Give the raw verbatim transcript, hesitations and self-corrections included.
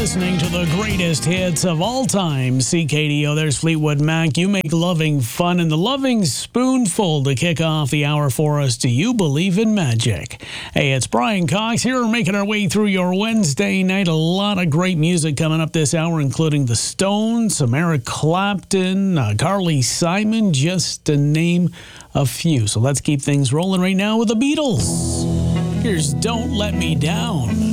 listening to the greatest hits of all time. C K D O, there's Fleetwood Mac. You make loving fun, and the loving spoonful to kick off the hour for us. Do you believe in magic? Hey, it's Brian Cox here, making our way through your Wednesday night. A lot of great music coming up this hour, including The Stones, some Eric Clapton, uh, Carly Simon, just to name a few. So let's keep things rolling right now with the Beatles. Here's Don't Let Me Down.